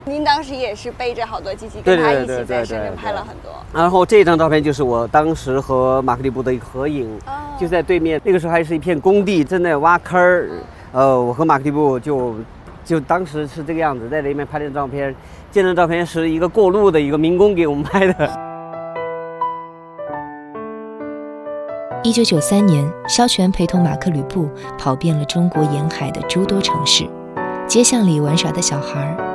您当时也是背着好多机器，跟他一起在深圳拍了很多。 然后这张照片就是我当时和马克利布的一个合影，就在对面。那个时候还是一片工地，正在挖坑儿。我和马克利布就当时是这个样子，在那边拍的照片。这张照片是一个过路的一个民工给我们拍的。 1993年，萧全陪同马克吕布跑遍了中国沿海的诸多城市，街巷里玩耍的小孩